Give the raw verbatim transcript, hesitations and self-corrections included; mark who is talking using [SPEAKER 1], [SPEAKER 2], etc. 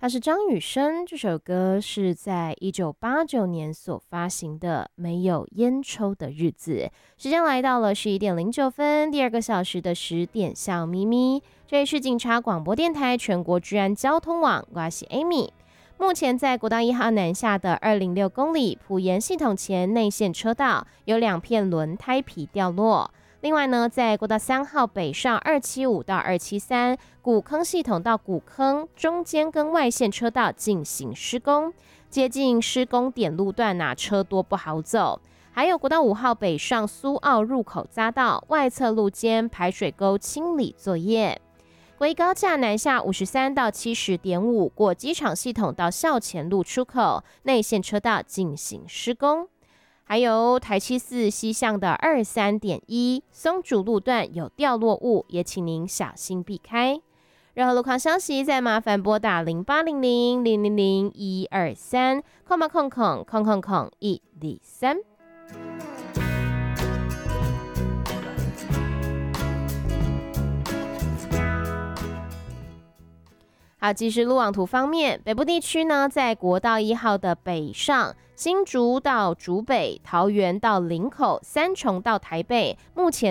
[SPEAKER 1] 他是张雨生，这首歌是在一九八九年所发行的《没有烟抽的日子》。时间来到了十一点零九分，第二个小时的十点笑咪咪。这里是警察广播电台全国治安交通网，我是 Amy。目前在国道一号南下的二零六公里埔盐系统前内线车道有两片轮胎皮掉落。另外呢，在国道三号北上二七五到二七三古坑系统到古坑中间跟外线车道进行施工，接近施工点路段啊，车多不好走。还有国道五号北上苏澳入口匝道外侧路肩排水沟清理作业。国一高架南下五十三到七十点五过机场系统到校前路出口内线车道进行施工。还有台七四西向的二三点一松竹路段有掉落物，也请您小心避开。任何路况消息再麻烦拨打零八零零零零零一二三空八空空空空空一二三。好，即时路网图方面，北部地区呢，在国道一号的北上，新竹到竹北、桃园到林口、三重到台北，目前